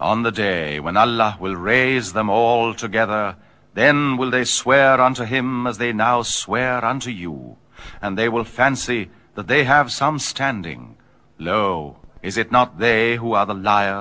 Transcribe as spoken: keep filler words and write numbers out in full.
On the day when Allah will raise them all together, then will they swear unto him as they now swear unto you, and they will fancy that they have some standing. Lo, is it not they who are the liars?